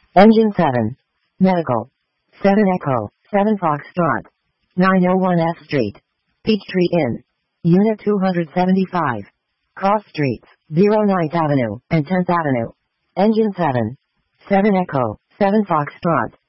Engine 7. Medical. 7 Echo, 7 Foxtrot. 901 F Street. Peachtree Inn. Unit 275. Cross Streets, 09th Avenue and 10th Avenue. Engine 7. 7 Echo, 7 Foxtrot.